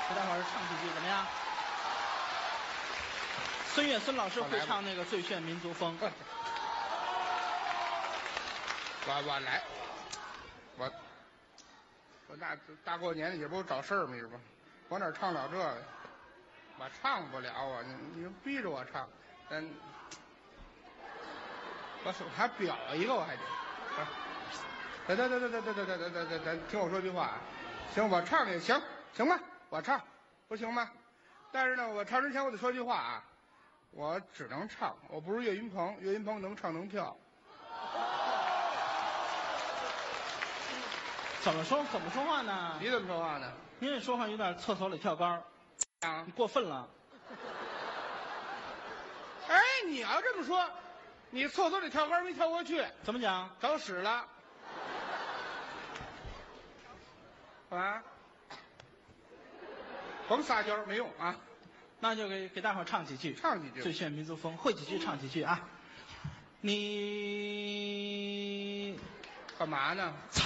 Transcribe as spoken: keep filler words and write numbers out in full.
给大伙儿唱几句怎么样？孙越孙老师会唱那个《最炫民族风》。 我我来，我我大大过年的也不找事儿吗？是吧？我哪唱了这个？我唱不了啊！你你逼着我唱，嗯，我手还表一个，我还得。等等等等等等等等等等等，听我说句话啊！行，我唱也行，行吧？我唱，不行吗？但是呢，我唱之前我得说句话啊，我只能唱，我不是岳云鹏，岳云鹏能唱能跳。 怎么说怎么说话呢？ 你怎么说话呢？ 您这说话有点厕所里跳高， 啊， 你过分了。 哎，你要这么说，你厕所里跳高没跳过去， 怎么讲？ 找屎了。啊，甭撒娇没用啊， 那就给给大伙儿唱几句， 唱几句最炫民族风，会几句唱几句啊。你干嘛呢？